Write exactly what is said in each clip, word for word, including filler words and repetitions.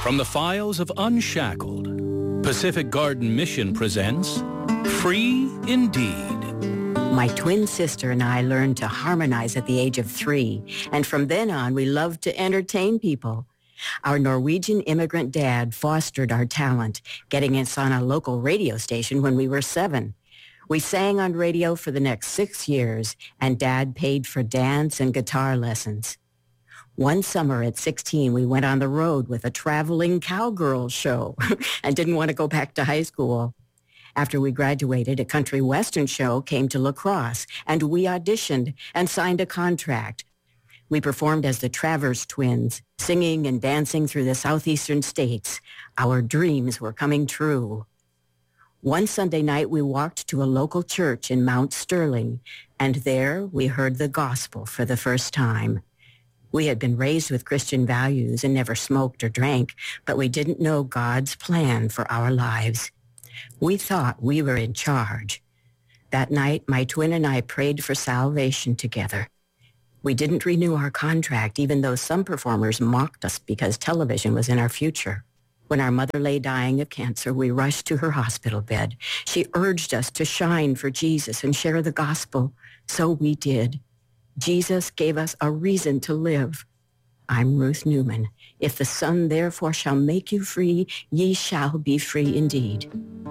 From the files of Unshackled, Pacific Garden Mission presents Free Indeed. My twin sister and I learned to harmonize at the age of three, and from then on, we loved to entertain people. Our Norwegian immigrant dad fostered our talent, getting us on a local radio station when we were seven. We sang on radio for the next six years, and Dad paid for dance and guitar lessons. One summer at sixteen, we went on the road with a traveling cowgirl show and didn't want to go back to high school. After we graduated, a country western show came to La Crosse, and we auditioned and signed a contract. We performed as the Travers Twins, singing and dancing through the southeastern states. Our dreams were coming true. One Sunday night, we walked to a local church in Mount Sterling, and there we heard the gospel for the first time. We had been raised with Christian values and never smoked or drank, but we didn't know God's plan for our lives. We thought we were in charge. That night, my twin and I prayed for salvation together. We didn't renew our contract, even though some performers mocked us because television was in our future. When our mother lay dying of cancer, we rushed to her hospital bed. She urged us to shine for Jesus and share the gospel. So we did. Jesus gave us a reason to live. I'm Ruth Newman. If the Son therefore shall make you free, ye shall be free indeed.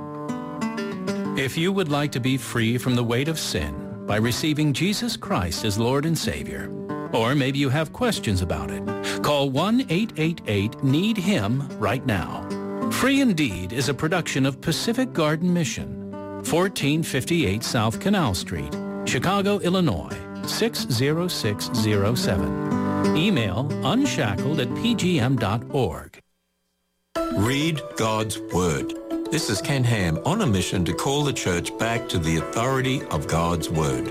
If you would like to be free from the weight of sin by receiving Jesus Christ as Lord and Savior, or maybe you have questions about it, call one eight eight eight need him right now. Free Indeed is a production of Pacific Garden Mission, fourteen fifty-eight South Canal Street, Chicago, Illinois, six zero six zero seven. Email unshackled at p g m dot org. Read God's Word. This is Ken Ham on a mission to call the church back to the authority of God's Word.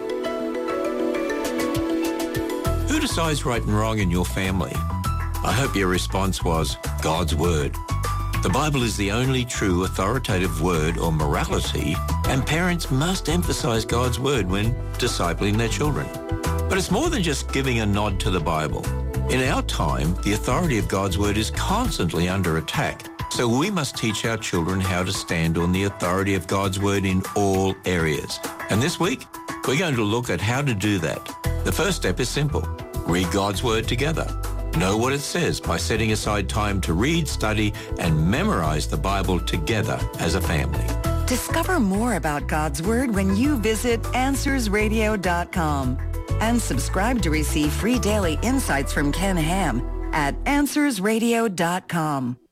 Who decides right and wrong in your family? I hope your response was God's Word. The Bible is the only true authoritative word or morality, and parents must emphasize God's Word when discipling their children. But it's more than just giving a nod to the Bible. In our time, the authority of God's Word is constantly under attack, so we must teach our children how to stand on the authority of God's Word in all areas. And this week, we're going to look at how to do that. The first step is simple. Read God's Word together. Know what it says by setting aside time to read, study, and memorize the Bible together as a family. Discover more about God's Word when you visit answers radio dot com and subscribe to receive free daily insights from Ken Ham at answers radio dot com.